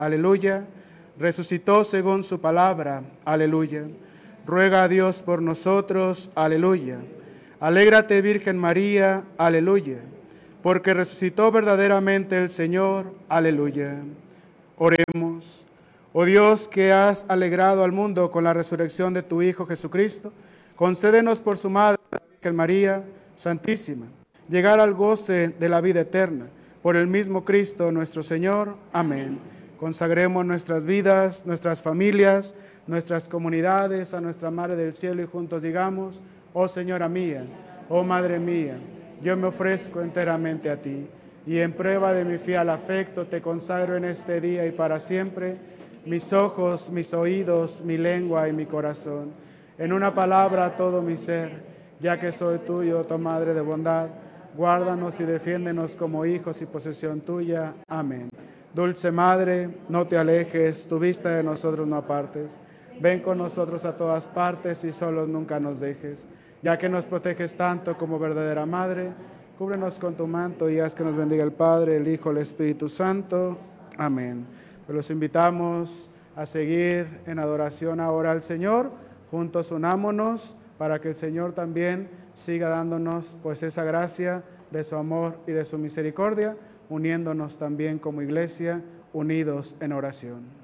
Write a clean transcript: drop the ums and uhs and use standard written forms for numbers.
aleluya. Resucitó según su palabra, aleluya. Ruega a Dios por nosotros, aleluya. Alégrate, Virgen María, aleluya, porque resucitó verdaderamente el Señor, aleluya. Oremos. Oh Dios, que has alegrado al mundo con la resurrección de tu Hijo Jesucristo, concédenos por su Madre, la Virgen María Santísima, llegar al goce de la vida eterna, por el mismo Cristo nuestro Señor. Amén. Consagremos nuestras vidas, nuestras familias, nuestras comunidades a nuestra Madre del Cielo y juntos digamos: oh Señora mía, oh Madre mía, yo me ofrezco enteramente a ti, y en prueba de mi fiel afecto te consagro en este día y para siempre mis ojos, mis oídos, mi lengua y mi corazón, en una palabra todo mi ser, ya que soy tuyo, tu Madre de bondad. Guárdanos y defiéndenos como hijos y posesión tuya. Amén. Dulce Madre, no te alejes, tu vista de nosotros no apartes. Ven con nosotros a todas partes y solos nunca nos dejes. Ya que nos proteges tanto como verdadera Madre, cúbrenos con tu manto y haz que nos bendiga el Padre, el Hijo, el Espíritu Santo. Amén. Pues los invitamos a seguir en adoración ahora al Señor. Juntos unámonos para que el Señor también siga dándonos pues esa gracia de su amor y de su misericordia, uniéndonos también como iglesia, unidos en oración.